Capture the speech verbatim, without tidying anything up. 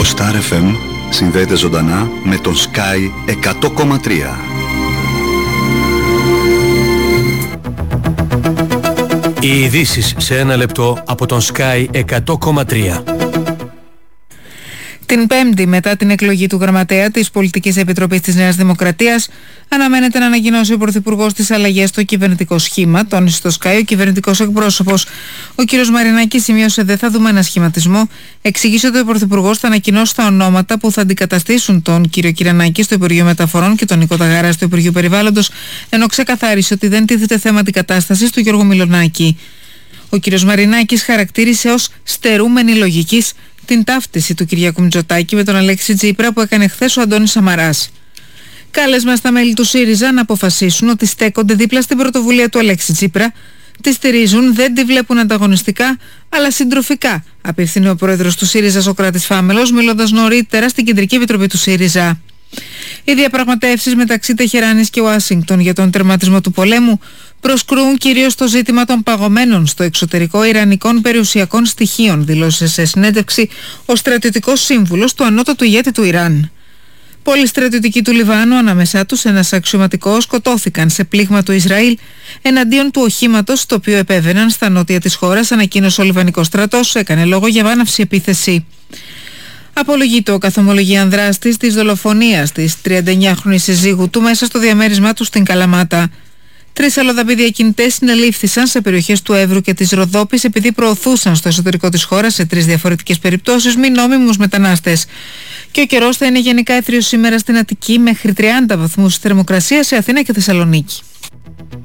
Ο Star εφ εμ συνδέεται ζωντανά με τον Sky εκατό κόμμα τρία. Οι ειδήσεις σε ένα λεπτό από τον Sky εκατό κόμμα τρία. Την Πέμπτη, μετά την εκλογή του Γραμματέα της Πολιτικής Επιτροπής της Νέας Δημοκρατίας, αναμένεται να ανακοινώσει ο Πρωθυπουργός τις αλλαγές στο κυβερνητικό σχήμα, τόνισε στο Sky ο κυβερνητικός εκπρόσωπος. Ο κ. Μαρινάκης σημείωσε: δεν θα δούμε ένα σχηματισμό. Εξηγήσε ότι ο Πρωθυπουργός θα ανακοινώσει τα ονόματα που θα αντικαταστήσουν τον κ. Κυρανάκη στο Υπουργείο Μεταφορών και τον Νικό Ταγάρα στο Υπουργείο Περιβάλλοντος, ενώ ξεκαθάρισε ότι δεν τίθεται θέμα αντικατάστασης του Γιώργου Μιλονάκη. Ο κ. Μαρινάκης χαρακτήρισε ως στερούμενη λογικής την ταύτιση του Κυριάκου Μητσοτάκη με τον Αλέξη Τσίπρα που έκανε χθες ο Αντώνης Σαμαράς. Κάλεσμα στα μέλη του ΣΥΡΙΖΑ να αποφασίσουν ότι στέκονται δίπλα στην πρωτοβουλία του Αλέξη Τσίπρα, τη στηρίζουν, δεν τη βλέπουν ανταγωνιστικά, αλλά συντροφικά, απευθύνει ο πρόεδρος του ΣΥΡΙΖΑ Σωκράτης Φάμελος, μιλώντας νωρίτερα στην Κεντρική Επιτροπή του ΣΥΡΙΖΑ. Οι διαπραγματεύσεις μεταξύ Τεχεράνης και Ουάσιγκτον για τον τερματισμό του πολέμου προσκρούν κυρίως στο ζήτημα των παγωμένων στο εξωτερικό ιρανικών περιουσιακών στοιχείων, δήλωσε σε συνέντευξη ο στρατιωτικός σύμβουλος του ανώτατου ηγέτη του Ιράν. Πολλοί στρατιωτικοί του Λιβάνου, ανάμεσά τους ένας αξιωματικός, σκοτώθηκαν σε πλήγμα του Ισραήλ εναντίον του οχήματος το οποίο επέβαιναν στα νότια της χώρας, ανακοίνωσε ο Λιβανικός στρατός, έκανε λόγο για βάναυση επίθεση. Απολογείται ο καθομολογίαν δράστης της δολοφονίας της τριανταεννιάχρονης συζύγου του μέσα στο διαμέρισμά του στην Καλαμάτα. Τρεις αλλοδαποί διακινητές συνελήφθησαν σε περιοχές του Εύρου και της Ροδόπης επειδή προωθούσαν στο εσωτερικό της χώρας σε τρεις διαφορετικές περιπτώσεις μη νόμιμους μετανάστες. Και ο καιρός θα είναι γενικά έθριος σήμερα στην Αττική, μέχρι τριάντα βαθμούς θερμοκρασία σε Αθήνα και Θεσσαλονίκη.